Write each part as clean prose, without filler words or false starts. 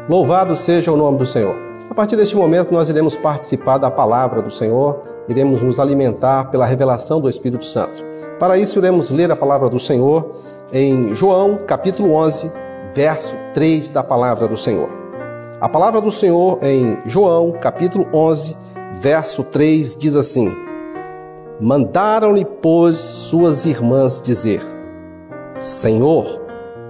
Louvado seja o nome do Senhor. A partir deste momento nós iremos participar da palavra do Senhor, iremos nos alimentar pela revelação do Espírito Santo. Para isso iremos ler a palavra do Senhor em João capítulo 11, verso 3 da palavra do Senhor. A palavra do Senhor em João capítulo 11, verso 3 diz assim: Mandaram-lhe, pois, suas irmãs dizer: Senhor,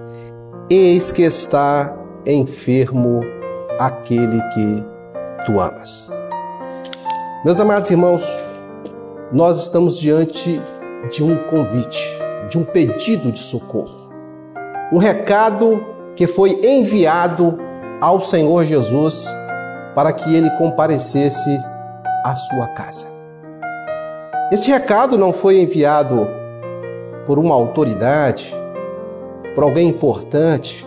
eis que está enfermo aquele que tu amas. Meus amados irmãos, nós estamos diante de um convite, de um pedido de socorro. Um recado que foi enviado ao Senhor Jesus para que ele comparecesse à sua casa. Este recado não foi enviado por uma autoridade, por alguém importante,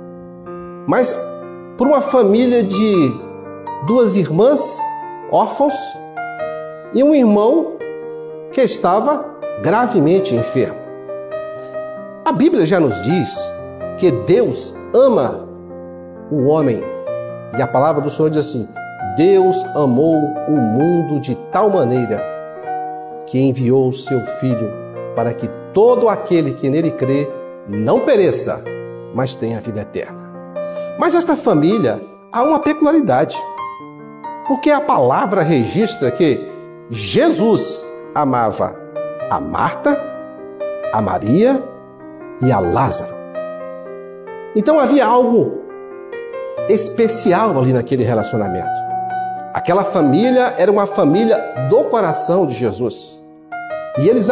mas por uma família de duas irmãs órfãos e um irmão que estava gravemente enfermo. A Bíblia já nos diz que Deus ama o homem, e a palavra do Senhor diz assim: Deus amou o mundo de tal maneira que enviou o seu Filho para que todo aquele que nele crê não pereça, mas tenha vida eterna. Mas esta família há uma peculiaridade, porque a palavra registra que Jesus amava a Marta, a Maria e a Lázaro. Então havia algo especial ali naquele relacionamento. Aquela família era uma família do coração de Jesus. E eles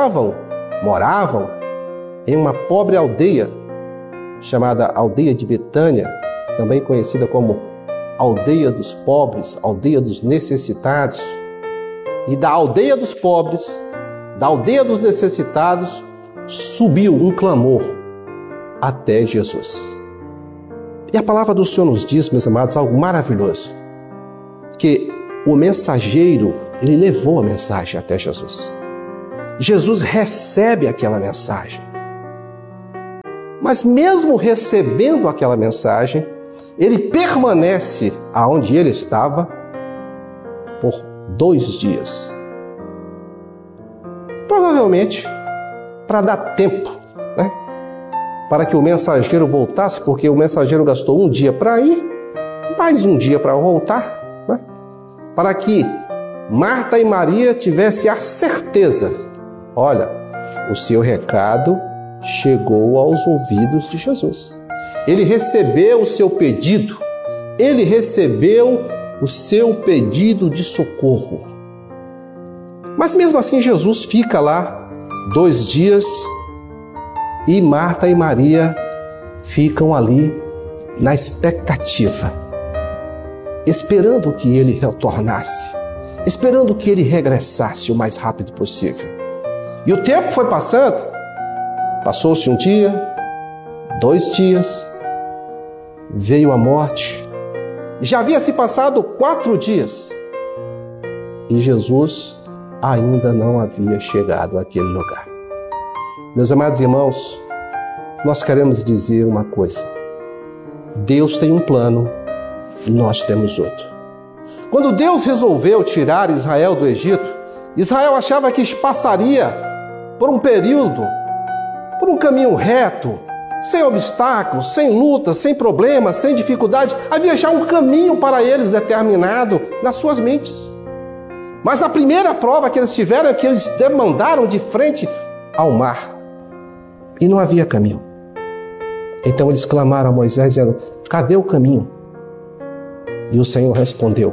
moravam em uma pobre aldeia chamada Aldeia de Betânia, também conhecida como Aldeia dos Pobres, Aldeia dos Necessitados. E da Aldeia dos Pobres, da Aldeia dos Necessitados, subiu um clamor até Jesus. E a palavra do Senhor nos diz, meus amados, algo maravilhoso, que o mensageiro, ele levou a mensagem até Jesus. Jesus recebe aquela mensagem. Mas mesmo recebendo aquela mensagem, ele permanece aonde ele estava por 2 dias. Provavelmente para dar tempo, para que o mensageiro voltasse, porque o mensageiro gastou 1 dia para ir, mais 1 dia para voltar, para que Marta e Maria tivessem a certeza: olha, o seu recado chegou aos ouvidos de Jesus. Ele recebeu o seu pedido, ele recebeu o seu pedido de socorro. Mas mesmo assim Jesus fica lá 2 dias e Marta e Maria ficam ali na expectativa, esperando que ele retornasse, esperando que ele regressasse o mais rápido possível. E o tempo foi passando. Passou-se 1 dia, 2 dias, veio a morte. Já havia se passado 4 dias e Jesus ainda não havia chegado àquele lugar. Meus amados irmãos, nós queremos dizer uma coisa: Deus tem um plano, nós temos outro. Quando Deus resolveu tirar Israel do Egito, Israel achava que passaria por um período, por um caminho reto, sem obstáculos, sem lutas, sem problemas, sem dificuldade. Havia já um caminho para eles determinado nas suas mentes. Mas a primeira prova que eles tiveram é que eles demandaram de frente ao mar. E não havia caminho. Então eles clamaram a Moisés dizendo: cadê o caminho? E o Senhor respondeu: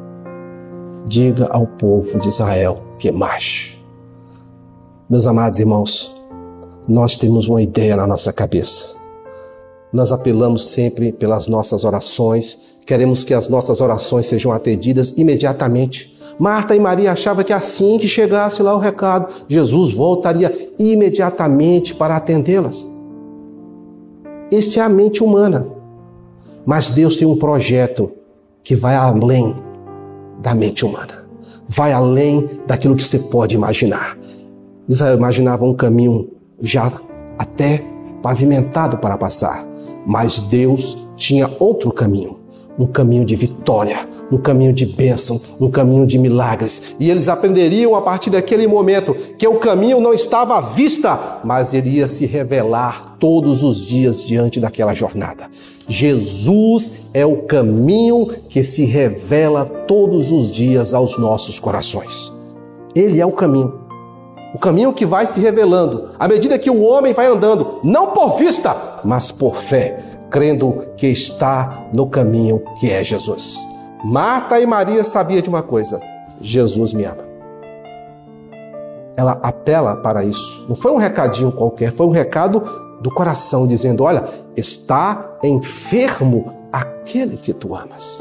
diga ao povo de Israel que marche. Meus amados irmãos, nós temos uma ideia na nossa cabeça. Nós apelamos sempre pelas nossas orações, queremos que as nossas orações sejam atendidas imediatamente. Marta e Maria achavam que assim que chegasse lá o recado, Jesus voltaria imediatamente para atendê-las. Esta é a mente humana. Mas Deus tem um projeto que vai além da mente humana. Vai além daquilo que você pode imaginar. Israel imaginava um caminho já até pavimentado para passar. Mas Deus tinha outro caminho. Um caminho de vitória, um caminho de bênção, um caminho de milagres. E eles aprenderiam a partir daquele momento que o caminho não estava à vista, mas iria se revelar todos os dias diante daquela jornada. Jesus é o caminho que se revela todos os dias aos nossos corações. Ele é o caminho que vai se revelando à medida que o homem vai andando, não por vista, mas por fé, crendo que está no caminho que é Jesus. Marta e Maria sabiam de uma coisa: Jesus me ama. Ela apela para isso. Não foi um recadinho qualquer, foi um recado do coração dizendo: olha, está enfermo aquele que tu amas.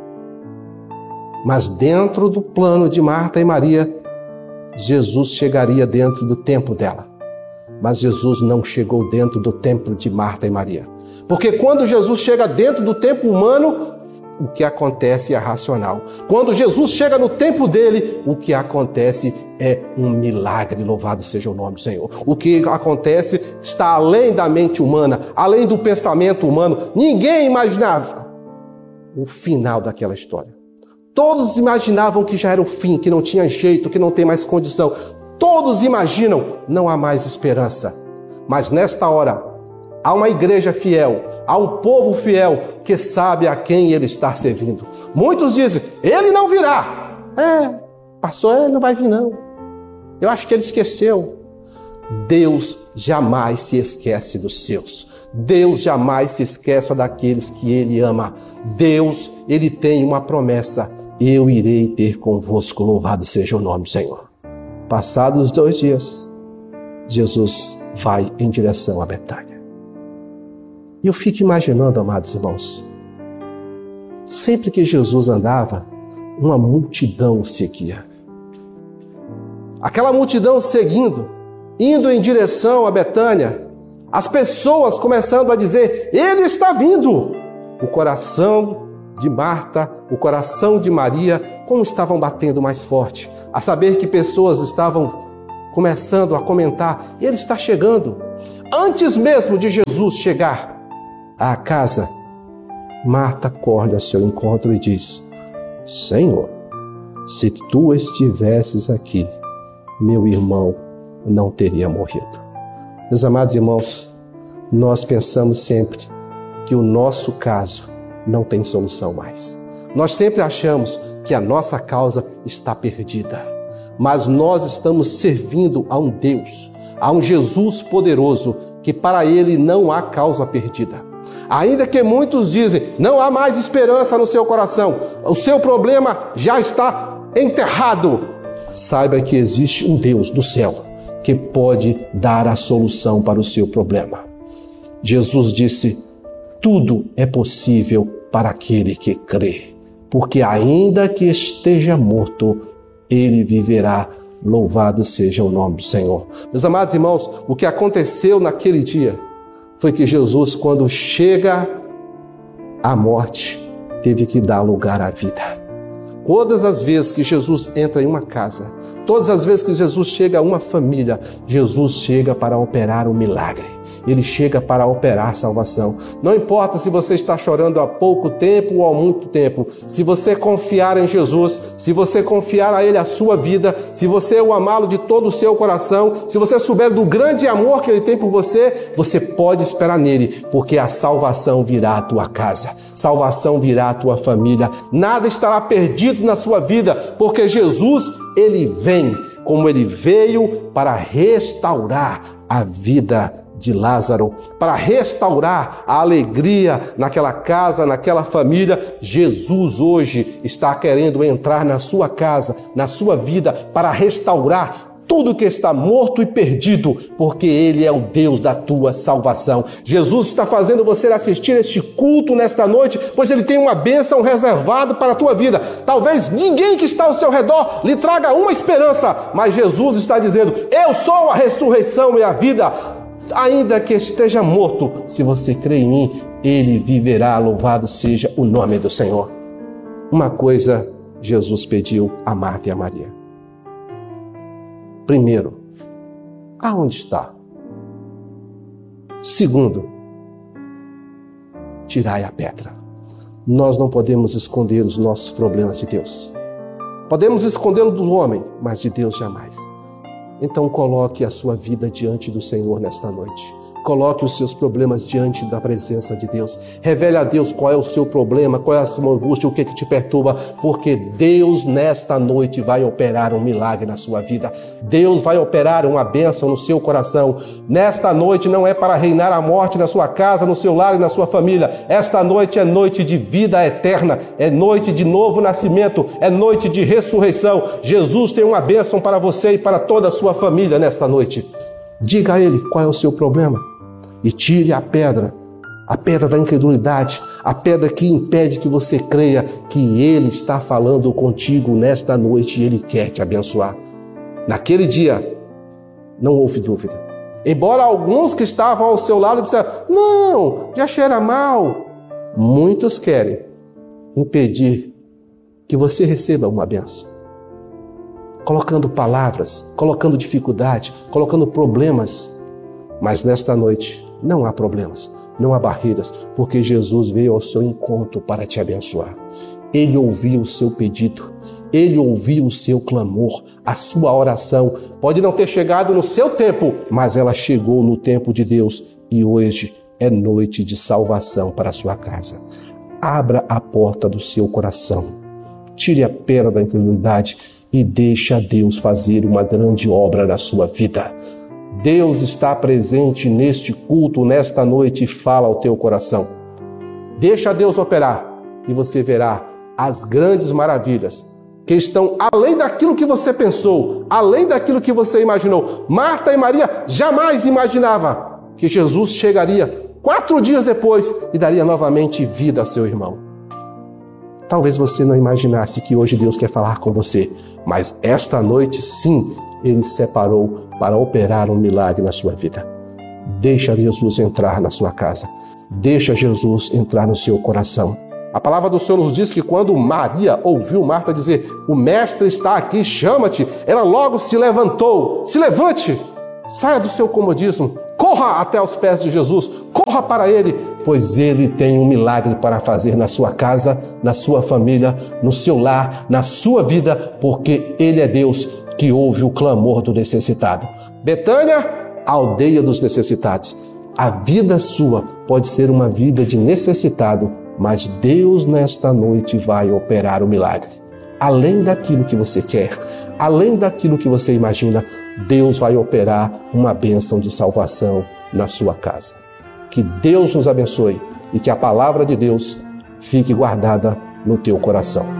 Mas dentro do plano de Marta e Maria, Jesus chegaria dentro do tempo dela. Mas Jesus não chegou dentro do tempo de Marta e Maria. Porque quando Jesus chega dentro do tempo humano, o que acontece é racional. Quando Jesus chega no tempo dele, o que acontece é um milagre, louvado seja o nome do Senhor. O que acontece está além da mente humana, além do pensamento humano. Ninguém imaginava o final daquela história. Todos imaginavam que já era o fim, que não tinha jeito, que não tem mais condição. Todos imaginam, não há mais esperança. Mas nesta hora, há uma igreja fiel, há um povo fiel que sabe a quem ele está servindo. Muitos dizem: ele não virá. Passou, ele não vai vir não. Eu acho que ele esqueceu. Deus jamais se esquece dos seus. Deus jamais se esquece daqueles que ele ama. Deus, ele tem uma promessa: eu irei ter convosco, louvado seja o nome do Senhor. Passados 2 dias, Jesus vai em direção a Betânia. E eu fico imaginando, amados irmãos, sempre que Jesus andava, uma multidão o seguia. Aquela multidão seguindo, indo em direção a Betânia, as pessoas começando a dizer: ele está vindo. O coração de Marta, o coração de Maria, como estavam batendo mais forte, a saber que pessoas estavam começando a comentar: ele está chegando. Antes mesmo de Jesus chegar à casa, Marta corre ao seu encontro e diz: Senhor, se tu estivesses aqui, meu irmão não teria morrido. Meus amados irmãos, nós pensamos sempre que o nosso caso não tem solução mais. Nós sempre achamos que a nossa causa está perdida. Mas nós estamos servindo a um Deus, a um Jesus poderoso, que para ele não há causa perdida. Ainda que muitos dizem: não há mais esperança no seu coração, o seu problema já está enterrado. Saiba que existe um Deus do céu que pode dar a solução para o seu problema. Jesus disse: tudo é possível para aquele que crê, porque ainda que esteja morto, ele viverá. Louvado seja o nome do Senhor. Meus amados irmãos, o que aconteceu naquele dia foi que Jesus, quando chega à morte, teve que dar lugar à vida. Todas as vezes que Jesus entra em uma casa, todas as vezes que Jesus chega a uma família, Jesus chega para operar um milagre. Ele chega para operar salvação. Não importa se você está chorando há pouco tempo ou há muito tempo, se você confiar em Jesus, se você confiar a Ele a sua vida, se você o amá-lo de todo o seu coração, se você souber do grande amor que Ele tem por você, você pode esperar nele, porque a salvação virá à tua casa, salvação virá à tua família. Nada estará perdido na sua vida, porque Jesus, Ele vem, como Ele veio para restaurar a vida de Lázaro, para restaurar a alegria naquela casa, naquela família. Jesus hoje está querendo entrar na sua casa, na sua vida, para restaurar tudo que está morto e perdido, porque Ele é o Deus da tua salvação. Jesus está fazendo você assistir este culto nesta noite, pois Ele tem uma bênção reservada para a tua vida. Talvez ninguém que está ao seu redor lhe traga uma esperança, mas Jesus está dizendo: eu sou a ressurreição e a vida. Ainda que esteja morto, se você crê em mim, ele viverá. Louvado seja o nome do Senhor. Uma coisa Jesus pediu a Marta e a Maria. Primeiro, aonde está? Segundo, tirai a pedra. Nós não podemos esconder os nossos problemas de Deus. Podemos escondê-lo do homem, mas de Deus jamais. Então coloque a sua vida diante do Senhor nesta noite. Coloque os seus problemas diante da presença de Deus. Revele a Deus qual é o seu problema, qual é a sua angústia, o que te perturba, porque Deus nesta noite vai operar um milagre na sua vida. Deus vai operar uma bênção no seu coração. Nesta noite não é para reinar a morte na sua casa, no seu lar e na sua família. Esta noite é noite de vida eterna, é noite de novo nascimento, é noite de ressurreição. Jesus tem uma bênção para você e para toda a sua família nesta noite. Diga a Ele qual é o seu problema e tire a pedra da incredulidade, a pedra que impede que você creia que Ele está falando contigo nesta noite e Ele quer te abençoar. Naquele dia, não houve dúvida. Embora alguns que estavam ao seu lado disseram, não, já cheira mal. Muitos querem impedir que você receba uma bênção. Colocando palavras, colocando dificuldade, colocando problemas. Mas nesta noite não há problemas, não há barreiras, porque Jesus veio ao seu encontro para te abençoar. Ele ouviu o seu pedido, Ele ouviu o seu clamor, a sua oração. Pode não ter chegado no seu tempo, mas ela chegou no tempo de Deus e hoje é noite de salvação para a sua casa. Abra a porta do seu coração, tire a pedra da incredulidade e deixa Deus fazer uma grande obra na sua vida. Deus está presente neste culto, nesta noite, e fala ao teu coração. Deixa Deus operar e você verá as grandes maravilhas que estão além daquilo que você pensou, além daquilo que você imaginou. Marta e Maria jamais imaginavam que Jesus chegaria 4 dias depois e daria novamente vida a seu irmão. Talvez você não imaginasse que hoje Deus quer falar com você, mas esta noite, sim, Ele separou para operar um milagre na sua vida. Deixa Jesus entrar na sua casa. Deixa Jesus entrar no seu coração. A palavra do Senhor nos diz que quando Maria ouviu Marta dizer, o Mestre está aqui, chama-te, ela logo se levantou. Se levante, saia do seu comodismo, corra até os pés de Jesus, corra para Ele, pois Ele tem um milagre para fazer na sua casa, na sua família, no seu lar, na sua vida, porque Ele é Deus que ouve o clamor do necessitado. Betânia, aldeia dos necessitados. A vida sua pode ser uma vida de necessitado, mas Deus nesta noite vai operar o milagre. Além daquilo que você quer, além daquilo que você imagina, Deus vai operar uma bênção de salvação na sua casa. Que Deus nos abençoe e que a palavra de Deus fique guardada no teu coração.